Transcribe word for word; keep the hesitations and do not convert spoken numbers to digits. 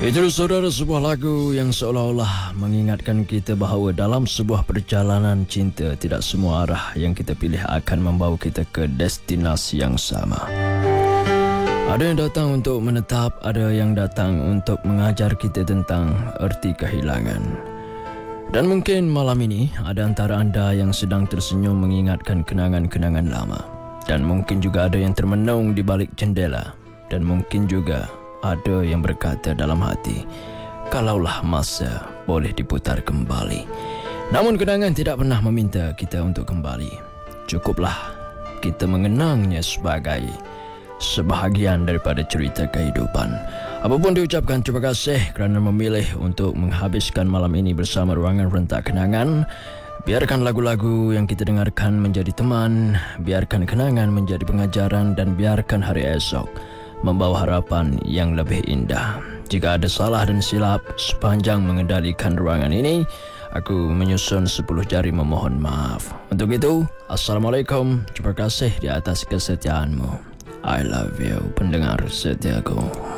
Itu saudara sebuah lagu yang seolah-olah mengingatkan kita bahawa dalam sebuah perjalanan cinta tidak semua arah yang kita pilih akan membawa kita ke destinasi yang sama. Ada yang datang untuk menetap, ada yang datang untuk mengajar kita tentang erti kehilangan. Dan mungkin malam ini ada antara anda yang sedang tersenyum mengingatkan kenangan-kenangan lama. Dan mungkin juga ada yang termenung di balik jendela. Dan mungkin juga ada yang berkata dalam hati, kalaulah masa boleh diputar kembali. Namun kenangan tidak pernah meminta kita untuk kembali. Cukuplah kita mengenangnya sebagai sebahagian daripada cerita kehidupan. Apapun diucapkan, terima kasih kerana memilih untuk menghabiskan malam ini bersama Ruangan Rentak Kenangan. Biarkan lagu-lagu yang kita dengarkan menjadi teman, biarkan kenangan menjadi pengajaran, dan biarkan hari esok membawa harapan yang lebih indah. Jika ada salah dan silap sepanjang mengendalikan ruangan ini, aku menyusun sepuluh jari memohon maaf. Untuk itu, Assalamualaikum. Terima kasih di atas kesetiaanmu. I love you, pendengar setiaku.